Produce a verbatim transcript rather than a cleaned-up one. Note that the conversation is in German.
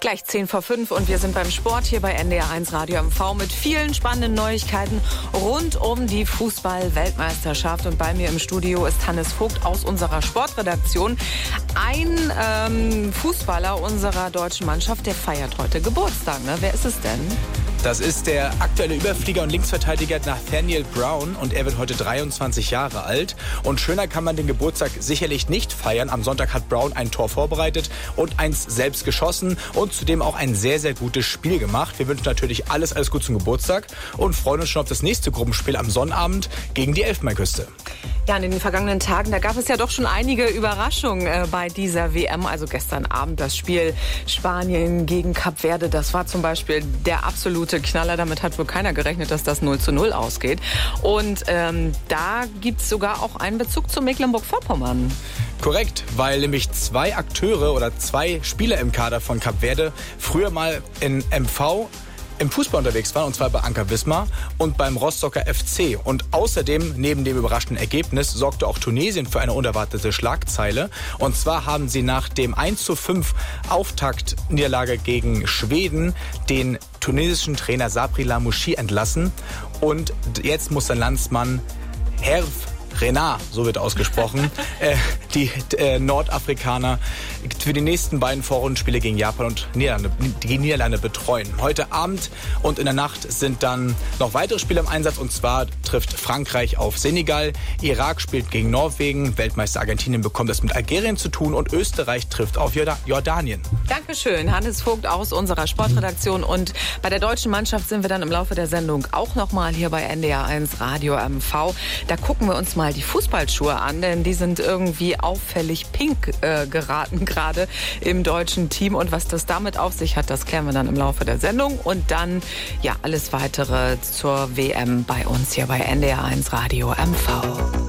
Gleich zehn vor fünf und wir sind beim Sport hier bei N D R eins Radio M V mit vielen spannenden Neuigkeiten rund um die Fußball-Weltmeisterschaft. Und bei mir im Studio ist Hannes Vogt aus unserer Sportredaktion. Ein ähm, Fußballer unserer deutschen Mannschaft, der feiert heute Geburtstag. Ne? Wer ist es denn? Das ist der aktuelle Überflieger und Linksverteidiger Nathaniel Brown und er wird heute dreiundzwanzig Jahre alt. Und schöner kann man den Geburtstag sicherlich nicht feiern. Am Sonntag hat Brown ein Tor vorbereitet und eins selbst geschossen und zudem auch ein sehr, sehr gutes Spiel gemacht. Wir wünschen natürlich alles, alles gut zum Geburtstag und freuen uns schon auf das nächste Gruppenspiel am Sonnabend gegen die Elfenbeinküste. Ja, in den vergangenen Tagen, da gab es ja doch schon einige Überraschungen äh, bei dieser W M. Also gestern Abend das Spiel Spanien gegen Kap Verde. Das war zum Beispiel der absolute Knaller. Damit hat wohl keiner gerechnet, dass das null zu null ausgeht. Und ähm, da gibt es sogar auch einen Bezug zu Mecklenburg-Vorpommern. Korrekt, weil nämlich zwei Akteure oder zwei Spieler im Kader von Kap Verde früher mal in M V im Fußball unterwegs waren, und zwar bei Anker Wismar und beim Rostocker F C. Und außerdem, neben dem überraschenden Ergebnis, sorgte auch Tunesien für eine unerwartete Schlagzeile. Und zwar haben sie nach dem eins zu fünf Auftaktniederlage gegen Schweden den tunesischen Trainer Sabri Lamouchi entlassen. Und jetzt muss sein Landsmann Hervé Renard, so wird ausgesprochen, äh, die äh, Nordafrikaner für die nächsten beiden Vorrundenspiele gegen Japan und Niederlande, die Niederlande betreuen. Heute Abend und in der Nacht sind dann noch weitere Spiele im Einsatz, und zwar trifft Frankreich auf Senegal, Irak spielt gegen Norwegen, Weltmeister Argentinien bekommt es mit Algerien zu tun und Österreich trifft auf Jordanien. Dankeschön, Hannes Vogt aus unserer Sportredaktion. Und bei der deutschen Mannschaft sind wir dann im Laufe der Sendung auch nochmal hier bei N D R eins Radio M V. Da gucken wir uns mal die Fußballschuhe an, denn die sind irgendwie auffällig pink äh, geraten gerade im deutschen Team. Und was das damit auf sich hat, das klären wir dann im Laufe der Sendung. Und dann ja alles weitere zur W M bei uns hier bei N D R eins Radio M V.